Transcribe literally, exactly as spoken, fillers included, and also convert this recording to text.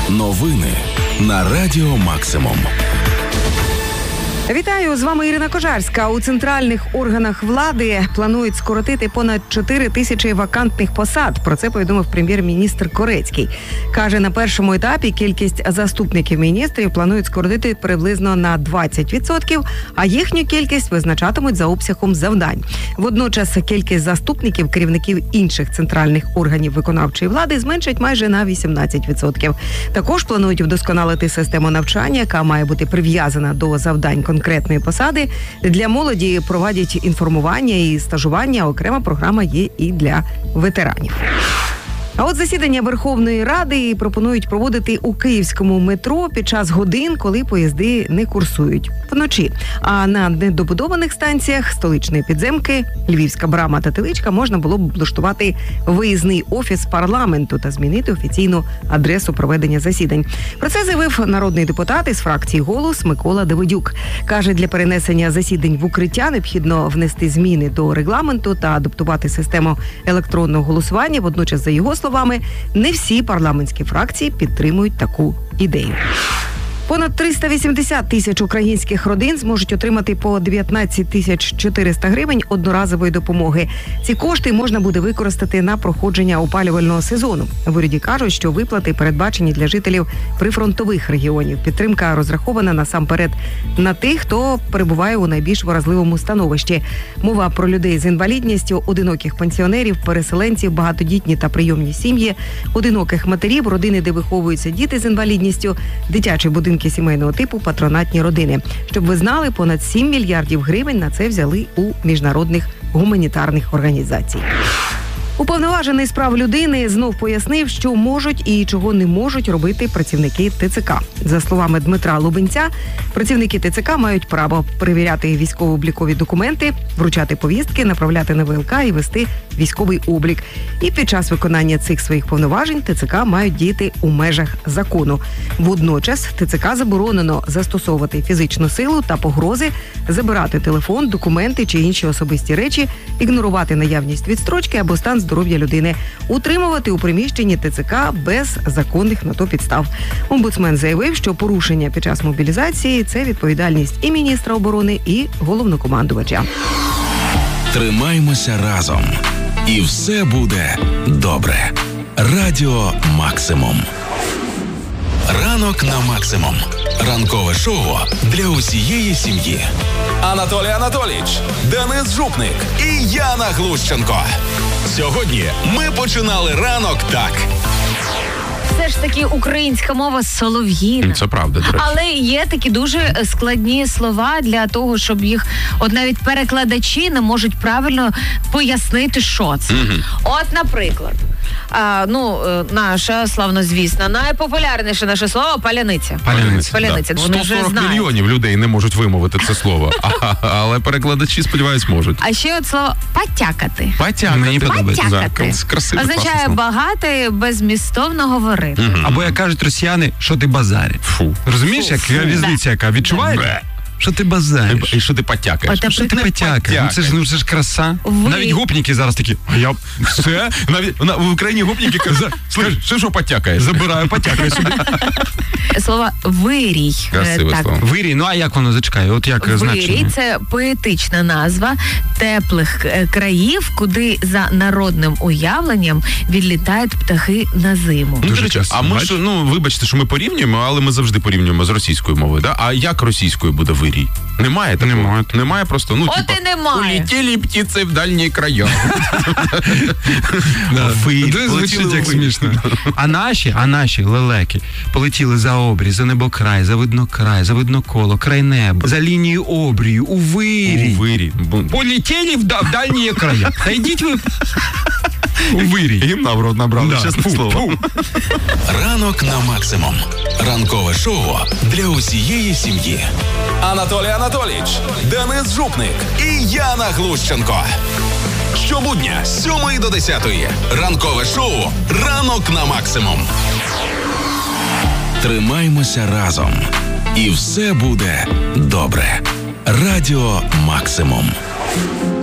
Новини на Радіо Максимум. Вітаю, з вами Ірина Кожарська. У центральних органах влади планують скоротити понад чотири тисячі вакантних посад. Про це повідомив прем'єр-міністр Корецький. Каже, на першому етапі кількість заступників міністрів планують скоротити приблизно на двадцять відсотків, а їхню кількість визначатимуть за обсягом завдань. Водночас кількість заступників керівників інших центральних органів виконавчої влади зменшать майже на вісімнадцять відсотків. Також планують вдосконалити систему навчання, яка має бути прив'язана до завдань конкретної посади. Для молоді проводять інформування і стажування. Окрема програма є і для ветеранів. А от засідання Верховної Ради пропонують проводити у київському метро під час годин, коли поїзди не курсують вночі. А на недобудованих станціях столичної підземки, Львівська брама та Теличка можна було б облаштувати виїзний офіс парламенту та змінити офіційну адресу проведення засідань. Про це заявив народний депутат із фракції «Голос» Микола Давидюк. Каже, для перенесення засідань в укриття необхідно внести зміни до регламенту та адаптувати систему електронного голосування. Водночас, за його словами, не всі парламентські фракції підтримують таку ідею. Понад триста вісімдесят тисяч українських родин зможуть отримати по дев'ятнадцять тисяч чотириста гривень одноразової допомоги. Ці кошти можна буде використати на проходження опалювального сезону. В уряді кажуть, що виплати передбачені для жителів прифронтових регіонів. Підтримка розрахована насамперед на тих, хто перебуває у найбільш вразливому становищі. Мова про людей з інвалідністю, одиноких пенсіонерів, переселенців, багатодітні та прийомні сім'ї, одиноких матерів, родини, де виховуються діти з інвалідністю, дитячі будинки сімейного типу, патронатні родини. Щоб ви знали, понад сім мільярдів гривень на це взяли у міжнародних гуманітарних організацій. Уповноважений з прав людини знов пояснив, що можуть і чого не можуть робити працівники ТЦК. За словами Дмитра Лубенця, працівники ТЦК мають право перевіряти військово-облікові документи, вручати повістки, направляти на ВЛК і вести військовий облік. І під час виконання цих своїх повноважень ТЦК мають діяти у межах закону. Водночас ТЦК заборонено застосовувати фізичну силу та погрози, забирати телефон, документи чи інші особисті речі, ігнорувати наявність відстрочки або стан здоров'я людини, утримувати у приміщенні ТЦК без законних на то підстав. Омбудсмен заявив, що порушення під час мобілізації – це відповідальність і міністра оборони, і головнокомандувача. Тримаймося разом. І все буде добре. Радіо Максимум. Ранок на Максимум. Ранкове шоу для усієї сім'ї. Анатолій Анатолійович, Денис Жупник і Яна Глущенко. Сьогодні ми починали ранок так. Все ж таки українська мова солов'їна. Це правда, до речі. Але є такі дуже складні слова для того, щоб їх, от навіть перекладачі не можуть правильно пояснити, що це. Угу. От, наприклад, а, ну, наша славнозвісна, найпопулярніше наше слово – паляниця. Паляниця, Паляниця. да. Вони сто сорок вже мільйонів людей не можуть вимовити це слово, а, але перекладачі, сподіваюсь, можуть. А ще от слово «потякати». Потякати. Мені подобається. Потякати. Красиво, означає багато і безмістовно говорити. Угу. Або, як кажуть росіяни, що ти базариш. Фу. Розумієш, як різниця, яка відчуваєш? Що ти базариш? І що ти потякаєш? От, що ти потякаєш? Ну, це ж, ну, це ж краса. Ви... Навіть гопніки зараз такі, а я все, навіть на, в Україні гопніки кажуть, Слухай, що що потякаєш? забираю, потякаю собі. Слово «вирій». Красиве так. слово. Вирій, ну а як воно, зачекає? От як Вирій значення? – це поетична назва теплих країв, куди за народним уявленням відлітають птахи на зиму. Ну, Дуже речі, часто, а ми бачиш? ж, ну, вибачте, що ми порівнюємо, але ми завжди порівнюємо з російською мовою, да? А як російською буде вирій? Немає такого? Немає. Немає просто, ну, От типа, і немає. улетіли птиці в дальні края. Це звучить як смішно. А наші, а наші лелеки полетіли за обрій, за небокрай, за виднокрай, за видноколо, край неба, за лінією обрію, у вирій. У вирій. Полетіли в, да, в дальні края. Та йдіть ви у вирій. Їм на рот набрали, Да. чесне Фу, слово. фу. Ранок на Максимум. Ранкове шоу для усієї сім'ї. Анатолій Анатолійович, Денис Жупник і Яна Глущенко. Щобудня з сьомої до десятої. Ранкове шоу «Ранок на Максимум». Тримаймося разом. І все буде добре. Радіо Максимум.